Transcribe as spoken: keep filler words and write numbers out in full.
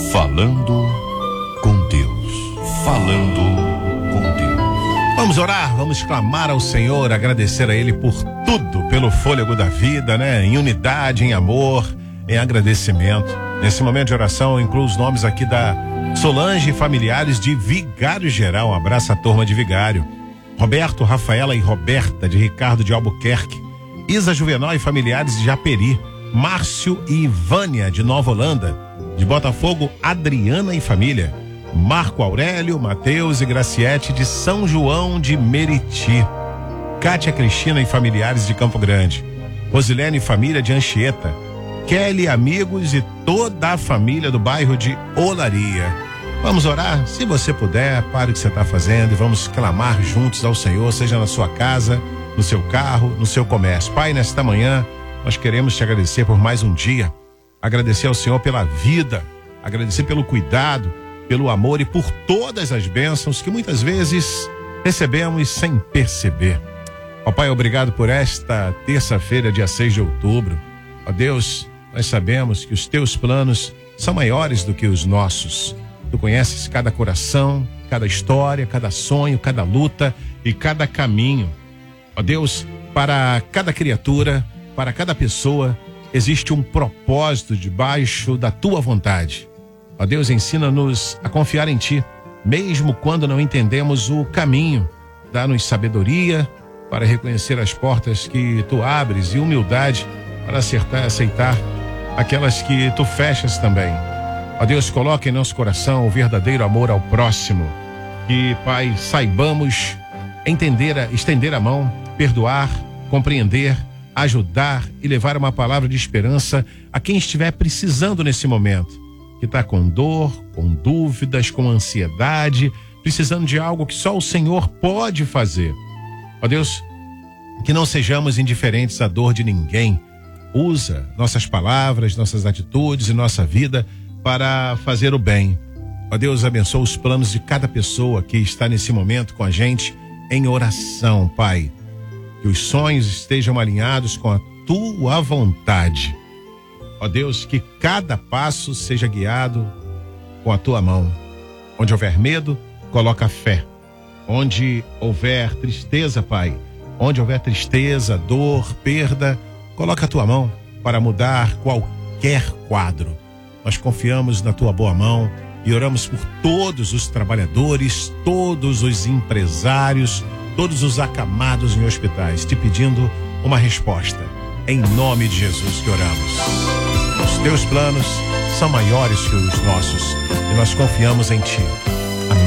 Falando com Deus. Falando com Deus. Vamos orar, vamos clamar ao Senhor, agradecer a Ele por tudo, pelo fôlego da vida, né? Em unidade, em amor, em agradecimento. Nesse momento de oração, eu incluo os nomes aqui da Solange e familiares de Vigário Geral. Um abraço à turma de Vigário. Roberto, Rafaela e Roberta de Ricardo de Albuquerque. Isa Juvenal e familiares de Japeri. Márcio e Ivânia de Nova Holanda. De Botafogo, Adriana e família. Marco Aurélio, Mateus e Graciete de São João de Meriti. Kátia Cristina e familiares de Campo Grande. Rosilene e família de Anchieta. Kelly, amigos e toda a família do bairro de Olaria. Vamos orar? Se você puder, pare o que você está fazendo e vamos clamar juntos ao Senhor, seja na sua casa, no seu carro, no seu comércio. Pai, nesta manhã, nós queremos te agradecer por mais um dia, agradecer ao Senhor pela vida, agradecer pelo cuidado, pelo amor e por todas as bênçãos que muitas vezes recebemos sem perceber. Ó Pai, obrigado por esta terça-feira, dia seis de outubro. Ó Deus, nós sabemos que os teus planos são maiores do que os nossos. Tu conheces cada coração, cada história, cada sonho, cada luta e cada caminho. Ó Deus, para cada criatura, para cada pessoa, existe um propósito debaixo da tua vontade. Ó Deus, ensina-nos a confiar em ti, mesmo quando não entendemos o caminho. Dá-nos sabedoria para reconhecer as portas que tu abres e humildade para acertar, aceitar aquelas que tu fechas também. Ó Deus, coloca em nosso coração o verdadeiro amor ao próximo. Que, Pai, saibamos entender, estender a mão, perdoar, compreender, ajudar e levar uma palavra de esperança a quem estiver precisando nesse momento. Que está com dor, com dúvidas, com ansiedade, precisando de algo que só o Senhor pode fazer. Ó Deus, que não sejamos indiferentes à dor de ninguém. Usa nossas palavras, nossas atitudes e nossa vida para fazer o bem. Ó Deus, abençoa os planos de cada pessoa que está nesse momento com a gente em oração, Pai. Que os sonhos estejam alinhados com a tua vontade. Ó Deus, que cada passo seja guiado com a tua mão. Onde houver medo, coloca fé. Onde houver tristeza, Pai, onde houver tristeza, dor, perda, coloca a tua mão para mudar qualquer quadro. Nós confiamos na tua boa mão e oramos por todos os trabalhadores, todos os empresários, todos os acamados em hospitais, te pedindo uma resposta. Em nome de Jesus que oramos. Os teus planos são maiores que os nossos e nós confiamos em ti.